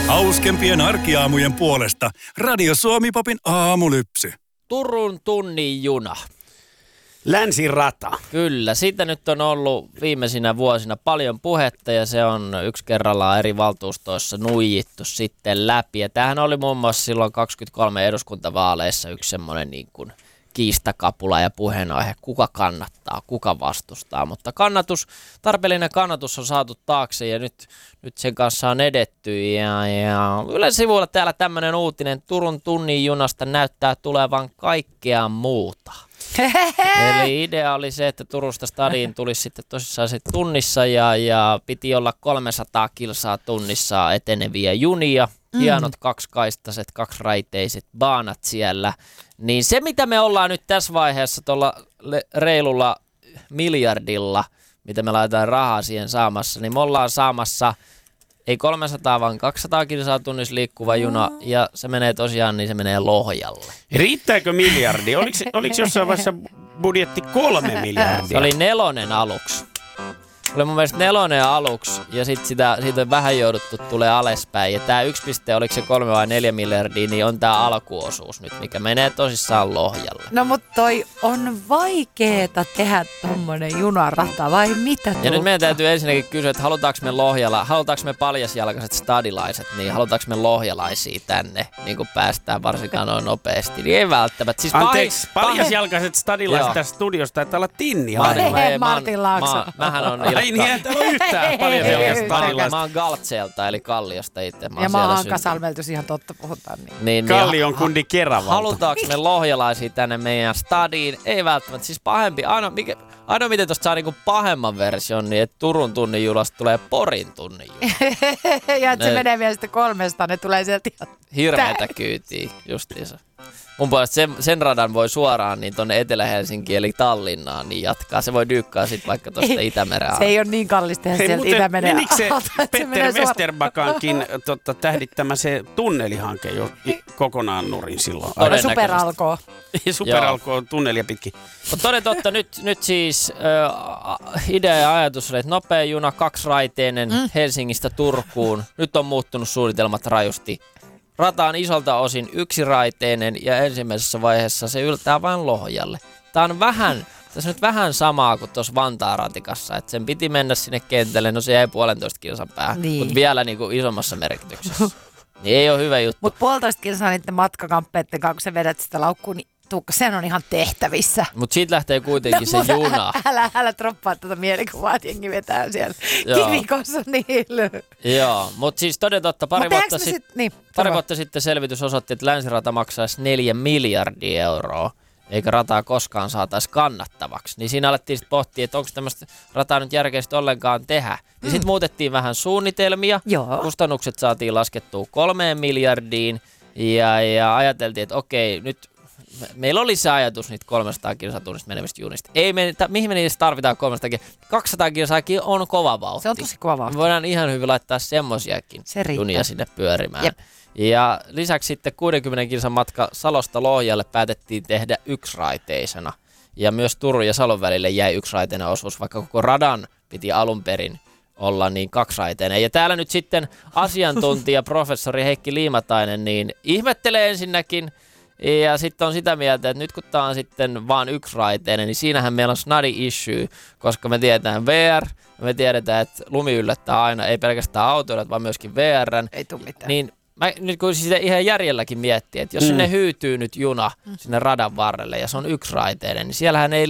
Hauskempien arkiaamujen puolesta Radio Suomi-popin aamulypsy. Turun tunnin juna. Länsirata. Kyllä, siitä nyt on ollut viimeisinä vuosina paljon puhetta ja se on yksi kerrallaan eri valtuustoissa nuijittu sitten läpi. Ja tämähän oli muun muassa silloin 23 eduskuntavaaleissa yksi semmoinen niin kuin kiistakapula ja puheenaihe, kuka kannattaa, kuka vastustaa. Mutta tarpeellinen kannatus on saatu taakse ja nyt sen kanssa on edetty. Ja Ylen sivuilla täällä tämmöinen uutinen, Turun tunnin junasta näyttää tulevan kaikkea muuta. Eli idea oli se, että Turusta stadiin tulisi sitten tosissaan se tunnissa ja piti olla 300 kilsaa tunnissa eteneviä junia. Hienot kaksikaistaset, kaksiraiteiset baanat siellä. Niin se, mitä me ollaan nyt tässä vaiheessa tuolla reilulla miljardilla, mitä me laitetaan rahaa siihen saamassa, niin me ollaan saamassa ei 300, vaan 200 kilsaa tunnissa liikkuva juna, ja se menee tosiaan, niin se menee Lohjalle. Riittääkö miljardi? Oliko jossain vaiheessa budjetti 3 miljardia? Se oli 4 aluksi. Oli mun mielestä 4 aluksi, ja sitten siitä on vähän jouduttu tulee alaspäin. Ja tää 1 piste, oliko se 3 vai 4 miljardia, niin on tää alkuosuus nyt, mikä menee tosissaan Lohjalle. No mutta toi on vaikeeta tehdä tommonen junarata, vai mitä? Ja nyt meidän täytyy ensinnäkin kysyä, että halutaanko me paljasjalkaiset stadilaiset, niin halutaanko me lohjalaisia tänne, niin kuin päästään varsinkaan noin nopeasti, niin ei välttämättä. Siis anteeksi, paljasjalkaiset stadilaiset tässä studiossa taitaa olla Tinni. Martin Laakso. Mähän on Ai niin, ei täällä ole yhtään paljasjalkaiset stadilaista. Mä oon Galtseelta, eli Kalliosta itse. Ja mä oon Hankasalmelta, jos ihan totta puhutaan. Niin, Kallion kundi Keravalta. Halutaanko me lohjalaisia tänne meidän stadiin? Ei välttämättä. Siis pahempi. Ainoa miten tosta saa niinku pahemman version, niin että Turun tunnin junasta tulee Porin tunnin juna. Ja että se menee vielä sitten 300, ne tulee sieltä ihan hirveätä kyytiä, justiinsa. Mun puolesta sen radan voi suoraan niin tonne Etelä-Helsinkiin eli Tallinnaan niin jatkaa. Se voi dyykkaa sit vaikka tuosta Itämeren. Se ei ole niin kallista tehdä sieltä Itämeren. Menikö se Petter Westerbakankin tähdittämä se tunnelihanke jo kokonaan nurin silloin? Superalkoo. Superalkoo tunnelia pitkin. Mutta toden totta, nyt siis idea ja ajatus oli, että nopea juna, kaksiraiteinen Helsingistä Turkuun. Nyt on muuttunut suunnitelmat rajusti. Rata on isolta osin yksiraiteinen ja ensimmäisessä vaiheessa se yltää vain Lohjalle. Tässä on nyt vähän samaa kuin tuossa Vantaan ratikassa, että sen piti mennä sinne kentälle, no se jäi 1,5 kilsan päähän, niin. Mutta vielä niin kuin isommassa merkityksessä. Niin ei ole hyvä juttu. Mutta 1,5 kilsaa niiden matkakamppeiden kanssa, kun sä vedät sitä laukkuun, niin Tuukka, sen on ihan tehtävissä. Mutta siitä lähtee kuitenkin se juna. Älä droppaa tätä mielikuvaa, että jengi vetää siellä kivikossa niillä. Joo, mutta siis toden totta, pari vuotta sitten selvitys osoitti, että länsirata maksaisi 4 miljardia euroa, eikä rataa koskaan saataisi kannattavaksi. Niin siinä alettiin sitten pohtia, että onko tämmöistä rataa nyt järkeistä ollenkaan tehdä. Niin sitten muutettiin vähän suunnitelmia, kustannukset saatiin laskettua 3 miljardiin ja ajateltiin, että okei, nyt meillä oli se ajatus niitä 300 kilsaa tunnista menevistä junista. Mihin me niistä tarvitaan 300 kilsaa? 200 kilsaakin on kova vauhti. Se on tosi kova vauhti. Me voidaan ihan hyvin laittaa semmosiakin junia sinne pyörimään. Jep. Ja lisäksi sitten 60 kilsan matka Salosta Lohjalle päätettiin tehdä yksiraiteisena. Ja myös Turun ja Salon välille jäi yksiraiteinen osuus, vaikka koko radan piti alun perin olla niin kaksiraiteinen. Ja täällä nyt sitten asiantuntija professori Heikki Liimatainen niin ihmettelee ensinnäkin. Ja sitten on sitä mieltä, että nyt kun tämä on sitten vaan yksiraiteinen, niin siinähän meillä on snadi issue, koska me tiedetään VR, me tiedetään, että lumi yllättää aina, ei pelkästään autoilijat, vaan myöskin VR:n. Ei tule mitään. Niin nyt kun sitä ihan järjelläkin miettii, että jos sinne hyytyy nyt juna sinne radan varrelle ja se on yksiraiteinen, niin siellähän ei